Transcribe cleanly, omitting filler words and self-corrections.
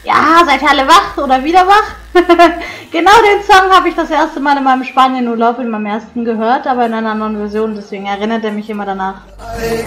Ja, seid ihr alle wach oder wieder wach? Genau den Song habe ich das erste Mal in meinem Spanienurlaub in meinem ersten gehört, aber in einer anderen Version, deswegen erinnert er mich immer danach.